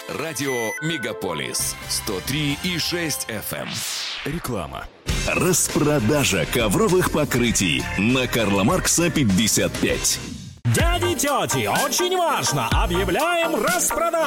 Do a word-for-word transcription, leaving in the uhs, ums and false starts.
Радио «Мегаполис» сто три и шесть эф эм. Реклама. Распродажа ковровых покрытий на Карла Маркса пятьдесят пять. Дяди и тети, очень важно! Объявляем распродажу!